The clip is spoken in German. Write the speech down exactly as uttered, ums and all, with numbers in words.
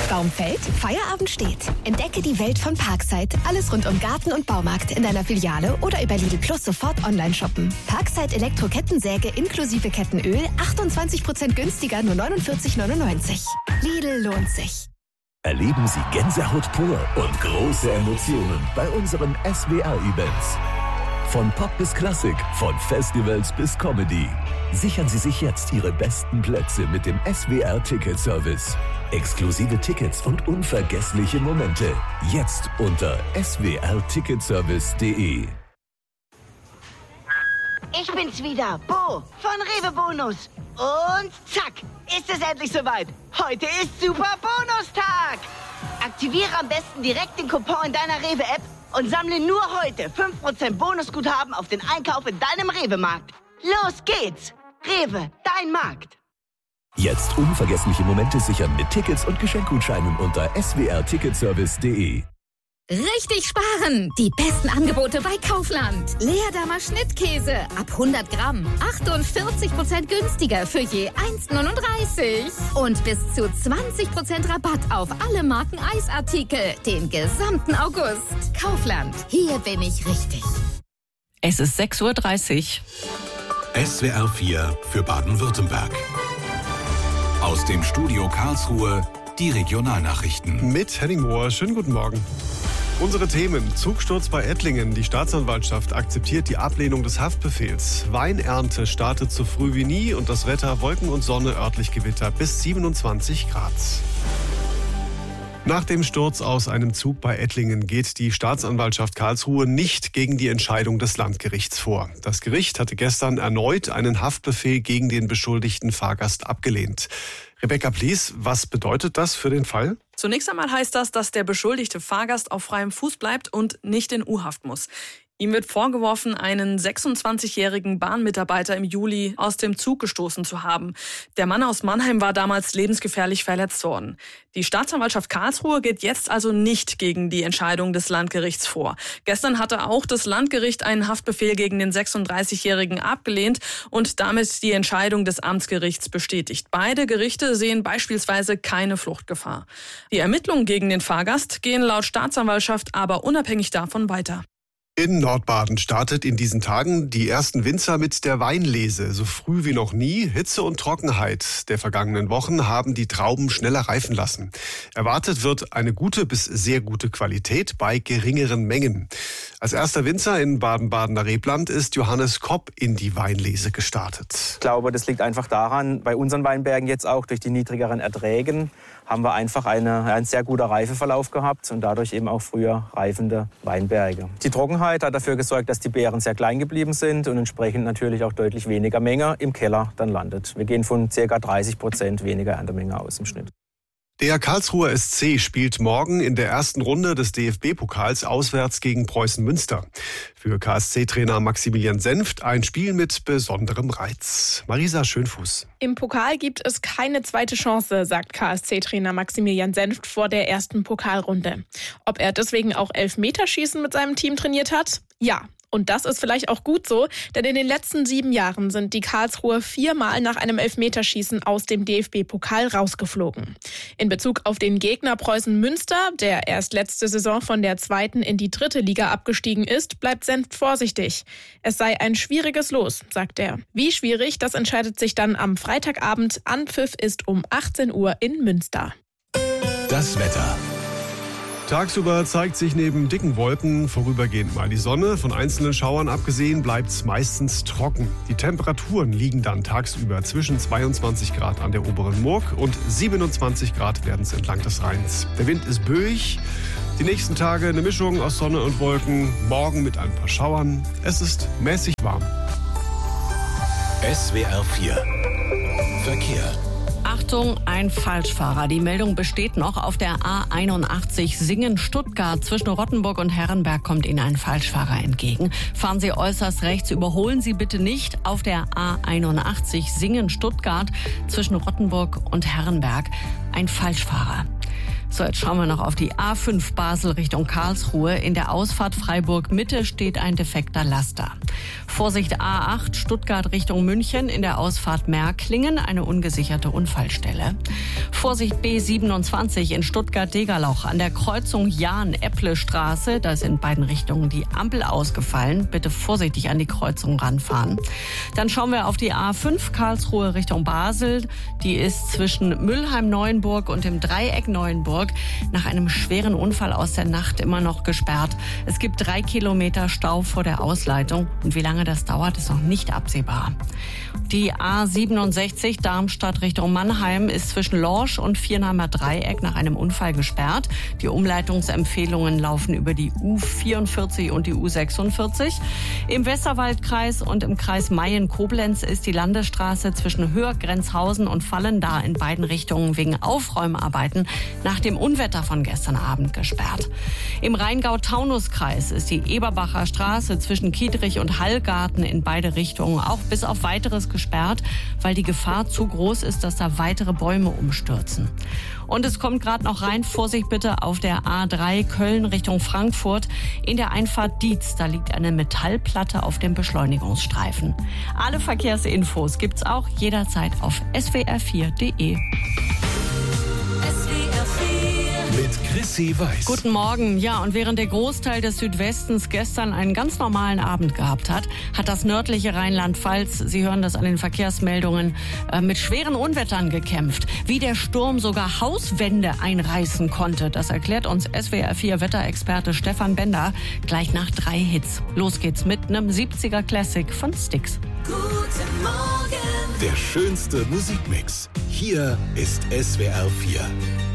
Baum fällt, Feierabend steht. Entdecke die Welt von Parkside. Alles rund um Garten und Baumarkt in deiner Filiale oder über Lidl Plus sofort online shoppen. Parkside Elektro-Kettensäge inklusive Kettenöl, achtundzwanzig Prozent günstiger, nur neunundvierzig neunundneunzig. Lidl lohnt sich. Erleben Sie Gänsehaut pur und große Emotionen bei unseren S W R-Events. Von Pop bis Klassik, von Festivals bis Comedy. Sichern Sie sich jetzt Ihre besten Plätze mit dem S W R-Ticket-Service. Exklusive Tickets und unvergessliche Momente. Jetzt unter s w r ticketservice punkt d e. Ich bin's wieder, Bo von Rewe Bonus. Und zack, ist es endlich soweit. Heute ist Super Bonustag. Aktiviere am besten direkt den Coupon in deiner Rewe-App und sammle nur heute fünf Prozent Bonusguthaben auf den Einkauf in deinem Rewe-Markt. Los geht's. Rewe, dein Markt. Jetzt unvergessliche Momente sichern mit Tickets und Geschenkgutscheinen unter s w r ticketservice punkt d e. Richtig sparen! Die besten Angebote bei Kaufland. Leerdamer Schnittkäse ab hundert Gramm. achtundvierzig Prozent günstiger für je eins neununddreißig. Und bis zu zwanzig Prozent Rabatt auf alle Marken Eisartikel. Den gesamten August. Kaufland. Hier bin ich richtig. Es ist sechs Uhr dreißig. S W R vier für Baden-Württemberg. Aus dem Studio Karlsruhe die Regionalnachrichten. Mit Henning Mohr. Schönen guten Morgen. Unsere Themen: Zugsturz bei Ettlingen. Die Staatsanwaltschaft akzeptiert die Ablehnung des Haftbefehls. Weinernte startet so früh wie nie und das Wetter: Wolken und Sonne, örtlich Gewitter bis siebenundzwanzig Grad. Nach dem Sturz aus einem Zug bei Ettlingen geht die Staatsanwaltschaft Karlsruhe nicht gegen die Entscheidung des Landgerichts vor. Das Gericht hatte gestern erneut einen Haftbefehl gegen den beschuldigten Fahrgast abgelehnt. Rebecca Plies, was bedeutet das für den Fall? Zunächst einmal heißt das, dass der beschuldigte Fahrgast auf freiem Fuß bleibt und nicht in U-Haft muss. Ihm wird vorgeworfen, einen sechsundzwanzigjährigen Bahnmitarbeiter im Juli aus dem Zug gestoßen zu haben. Der Mann aus Mannheim war damals lebensgefährlich verletzt worden. Die Staatsanwaltschaft Karlsruhe geht jetzt also nicht gegen die Entscheidung des Landgerichts vor. Gestern hatte auch das Landgericht einen Haftbefehl gegen den sechsunddreißigjährigen abgelehnt und damit die Entscheidung des Amtsgerichts bestätigt. Beide Gerichte sehen beispielsweise keine Fluchtgefahr. Die Ermittlungen gegen den Fahrgast gehen laut Staatsanwaltschaft aber unabhängig davon weiter. In Nordbaden startet in diesen Tagen die ersten Winzer mit der Weinlese. So früh wie noch nie. Hitze und Trockenheit der vergangenen Wochen haben die Trauben schneller reifen lassen. Erwartet wird eine gute bis sehr gute Qualität bei geringeren Mengen. Als erster Winzer in Baden-Badener Rebland ist Johannes Kopp in die Weinlese gestartet. Ich glaube, das liegt einfach daran, bei unseren Weinbergen jetzt auch durch die niedrigeren Erträgen haben wir einfach eine, ein sehr guter Reifeverlauf gehabt und dadurch eben auch früher reifende Weinberge. Die Trockenheit hat dafür gesorgt, dass die Beeren sehr klein geblieben sind und entsprechend natürlich auch deutlich weniger Menge im Keller dann landet. Wir gehen von ca. dreißig Prozent weniger Erntemenge aus im Schnitt. Der Karlsruher S C spielt morgen in der ersten Runde des D F B-Pokals auswärts gegen Preußen Münster. Für K S C-Trainer Maximilian Senft ein Spiel mit besonderem Reiz. Marisa Schönfuß. Im Pokal gibt es keine zweite Chance, sagt K S C-Trainer Maximilian Senft vor der ersten Pokalrunde. Ob er deswegen auch Elfmeterschießen mit seinem Team trainiert hat? Ja. Und das ist vielleicht auch gut so, denn in den letzten sieben Jahren sind die Karlsruher viermal nach einem Elfmeterschießen aus dem D F B-Pokal rausgeflogen. In Bezug auf den Gegner Preußen Münster, der erst letzte Saison von der zweiten in die dritte Liga abgestiegen ist, bleibt Senft vorsichtig. Es sei ein schwieriges Los, sagt er. Wie schwierig, das entscheidet sich dann am Freitagabend. Anpfiff ist um achtzehn Uhr in Münster. Das Wetter. Tagsüber zeigt sich neben dicken Wolken vorübergehend mal die Sonne. Von einzelnen Schauern abgesehen bleibt es meistens trocken. Die Temperaturen liegen dann tagsüber zwischen zweiundzwanzig Grad an der oberen Murg und siebenundzwanzig Grad werden es entlang des Rheins. Der Wind ist böig. Die nächsten Tage eine Mischung aus Sonne und Wolken. Morgen mit ein paar Schauern. Es ist mäßig warm. S W R vier Verkehr. Achtung, ein Falschfahrer. Die Meldung besteht noch. Auf der A einundachtzig Singen-Stuttgart zwischen Rottenburg und Herrenberg kommt Ihnen ein Falschfahrer entgegen. Fahren Sie äußerst rechts, überholen Sie bitte nicht. Auf der A einundachtzig Singen-Stuttgart zwischen Rottenburg und Herrenberg ein Falschfahrer. So, jetzt schauen wir noch auf die A fünf Basel Richtung Karlsruhe. In der Ausfahrt Freiburg Mitte steht ein defekter Laster. Vorsicht A acht, Stuttgart Richtung München in der Ausfahrt Märklingen, eine ungesicherte Unfallstelle. Vorsicht B siebenundzwanzig in Stuttgart-Degerloch an der Kreuzung Jahn-Epple-Straße. Da ist in beiden Richtungen die Ampel ausgefallen. Bitte vorsichtig an die Kreuzung ranfahren. Dann schauen wir auf die A fünf Karlsruhe Richtung Basel. Die ist zwischen Mülheim-Neuenburg und dem Dreieck Neuenburg nach einem schweren Unfall aus der Nacht immer noch gesperrt. Es gibt drei Kilometer Stau vor der Ausleitung. Und wie lange das dauert, ist noch nicht absehbar. Die A siebenundsechzig Darmstadt Richtung Mannheim ist zwischen Lorsch und Viernheimer Dreieck nach einem Unfall gesperrt. Die Umleitungsempfehlungen laufen über die U vierundvierzig und die U sechsundvierzig. Im Westerwaldkreis und im Kreis Mayen-Koblenz ist die Landesstraße zwischen Höhr-Grenzhausen und Vallendar in beiden Richtungen wegen Aufräumarbeiten nach dem Unwetter von gestern Abend gesperrt. Im Rheingau-Taunus-Kreis ist die Eberbacher Straße zwischen Kiedrich und Hallgarten in beide Richtungen auch bis auf weiteres gesperrt, weil die Gefahr zu groß ist, dass da weitere Bäume umstürzen. Und es kommt gerade noch rein, Vorsicht bitte auf der A drei Köln Richtung Frankfurt. In der Einfahrt Dietz, da liegt eine Metallplatte auf dem Beschleunigungsstreifen. Alle Verkehrsinfos gibt's auch jederzeit auf S W R vier punkt de. Mit Chrissy Weiß. Guten Morgen. Ja, und während der Großteil des Südwestens gestern einen ganz normalen Abend gehabt hat, hat das nördliche Rheinland-Pfalz, Sie hören das an den Verkehrsmeldungen, äh, mit schweren Unwettern gekämpft. Wie der Sturm sogar Hauswände einreißen konnte, das erklärt uns S W R vier Wetterexperte Stefan Bender gleich nach drei Hits. Los geht's mit einem siebziger Classic von Styx. Guten Morgen. Der schönste Musikmix. Hier ist S W R vier.